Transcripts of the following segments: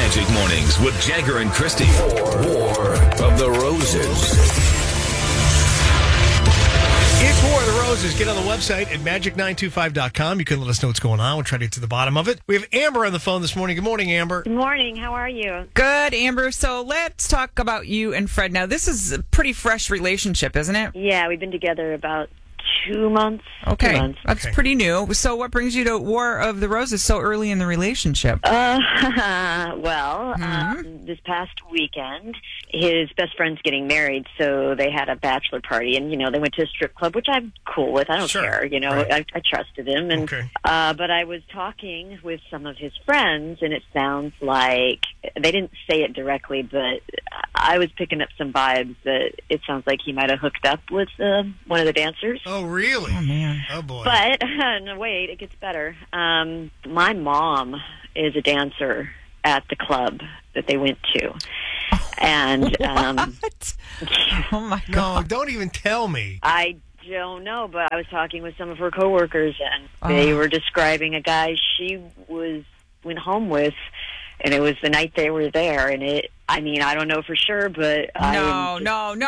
Magic Mornings with Jagger and Christy. War of the Roses. It's War of the Roses. Get on the website at magic925.com. You can let us know what's going on. We'll try to get to the bottom of it. We have Amber on the phone this morning. Good morning, Amber. Good morning. How are you? Good, Amber. So let's talk about you and Fred. Now, this is a pretty fresh relationship, isn't it? Yeah, we've been together about 2 months. Okay. 2 months. That's pretty new. So what brings you to War of the Roses so early in the relationship? This past weekend, his best friend's getting married, so they had a bachelor party, and, they went to a strip club, which I'm cool with. I don't care, Right. I trusted him. And but I was talking with some of his friends, and it sounds like, they didn't say it directly, but I was picking up some vibes that it sounds like he might have hooked up with one of the dancers. Oh, really? Oh, man. Oh, boy. But, no, wait, it gets better. My mom is a dancer at the club that they went to. And, What? Oh, my No, God. don't even tell me. I don't know, but I was talking with some of her coworkers, and they were describing a guy she went home with, and it was the night they were there, and I don't know for sure, but No. I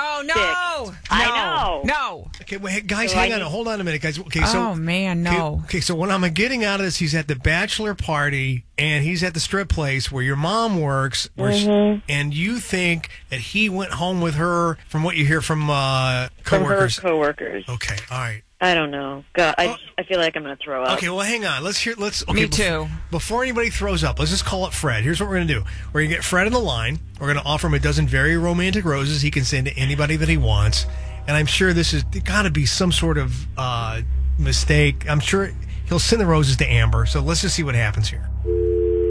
know. No. Okay, wait, guys, So hang on. Hold on a minute, guys. Okay, so Oh, man, no. Okay, so what I'm getting out of this, he's at the bachelor party and he's at the strip place where your mom works, and you think that he went home with her, from what you hear from coworkers. From her coworkers. Okay, all right. I don't know. God, I feel like I'm going to throw up. Okay, well, hang on. Okay, Me too. Before anybody throws up, let's just call it Fred. Here's what we're going to do. We're going to get Fred on the line. We're going to offer him a dozen very romantic roses he can send to anybody that he wants. And I'm sure this has got to be some sort of mistake. I'm sure he'll send the roses to Amber. So let's just see what happens here.